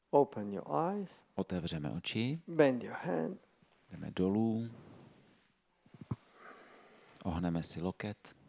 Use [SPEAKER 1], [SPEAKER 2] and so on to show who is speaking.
[SPEAKER 1] Open your eyes.
[SPEAKER 2] Otevřeme oči,
[SPEAKER 1] Bend your hand.
[SPEAKER 2] jdeme dolů, ohneme si loket,